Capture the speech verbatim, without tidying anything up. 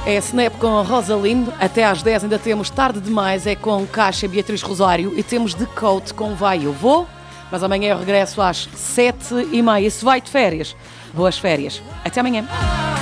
É Snap com Rosaline. Até às dez ainda temos Tarde Demais, é com Caixa Beatriz Rosário. E temos The Coat com Vai Eu Vou. Mas amanhã eu regresso às sete e meia. Se vai de férias, boas férias. Até amanhã.